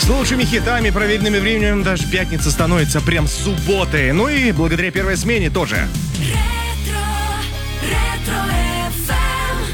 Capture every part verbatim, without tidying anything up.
С лучшими хитами, проверенными временем даже пятница становится прям субботой. Ну и благодаря первой смене тоже. Ретро, ретро эф эм.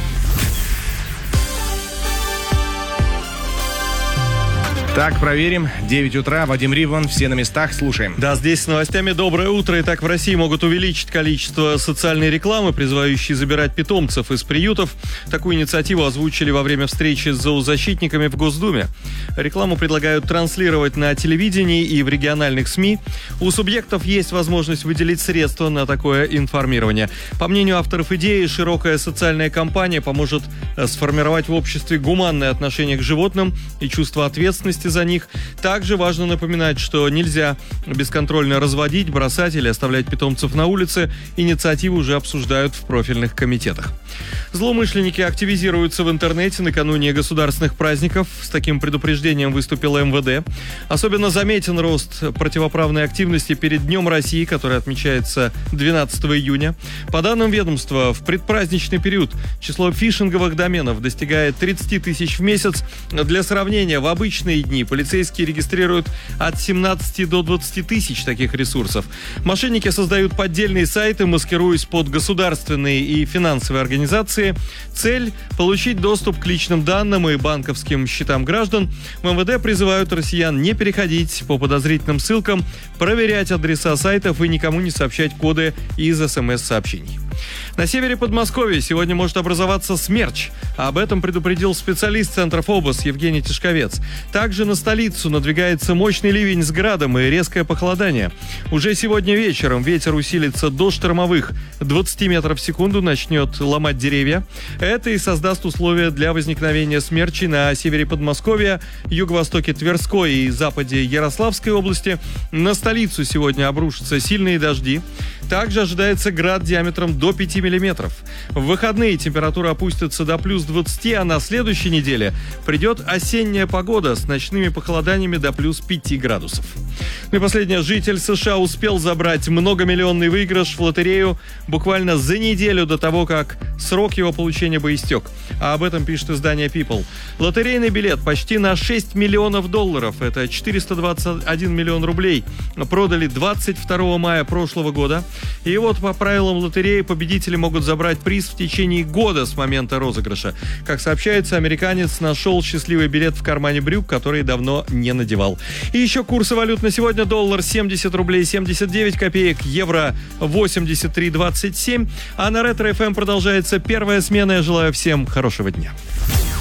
Так, проверим. девять утра, Вадим Риван, все на местах, слушаем. Да, здесь с новостями доброе утро. Итак, в России могут увеличить количество социальной рекламы, призывающей забирать питомцев из приютов. Такую инициативу озвучили во время встречи с зоозащитниками в Госдуме. Рекламу предлагают транслировать на телевидении и в региональных СМИ. У субъектов есть возможность выделить средства на такое информирование. По мнению авторов идеи, широкая социальная кампания поможет сформировать в обществе гуманное отношение к животным и чувство ответственности за них. Также важно напоминать, что нельзя бесконтрольно разводить, бросать или оставлять питомцев на улице. Инициативу уже обсуждают в профильных комитетах. Злоумышленники активизируются в интернете накануне государственных праздников. С таким предупреждением выступил эм вэ дэ. Особенно заметен рост противоправной активности перед Днем России, который отмечается двенадцатого июня. По данным ведомства, в предпраздничный период число фишинговых доменов достигает тридцать тысяч в месяц. Для сравнения, в обычные дни полицейские регистрируют от семнадцати до двадцати тысяч таких ресурсов. Мошенники создают поддельные сайты, маскируясь под государственные и финансовые организации. Цель – получить доступ к личным данным и банковским счетам граждан. В эм вэ дэ призывают россиян не переходить по подозрительным ссылкам, проверять адреса сайтов и никому не сообщать коды из эс эм эс-сообщений. На севере Подмосковья сегодня может образоваться смерч. Об этом предупредил специалист Центра ФОБОС Евгений Тишковец. Также на столицу надвигается мощный ливень с градом и резкое похолодание. Уже сегодня вечером ветер усилится до штормовых двадцати метров в секунду, начнет ломать деревья. Это и создаст условия для возникновения смерчей на севере Подмосковья, юго-востоке Тверской и западе Ярославской области. На столицу сегодня обрушатся сильные дожди. Также ожидается град диаметром до пяти миллиметров. В выходные температура опустится до плюс двадцати, а на следующей неделе придет осенняя погода с ночными похолоданиями до плюс пяти градусов. Ну и последнее. Житель США успел забрать многомиллионный выигрыш в лотерею буквально за неделю до того, как срок его получения бы истек. А об этом пишет издание People. Лотерейный билет почти на шесть миллионов долларов, это четыреста двадцать один миллион рублей, продали двадцать второго мая прошлого года. И вот по правилам лотереи победители могут забрать приз в течение года с момента розыгрыша. Как сообщается, американец нашел счастливый билет в кармане брюк, который давно не надевал. И еще курсы валют на сегодня. Доллар семьдесят рублей семьдесят девять копеек, евро восемьдесят три двадцать семь. А на Ретро эф эм продолжается первая смена. Я желаю всем хорошего дня.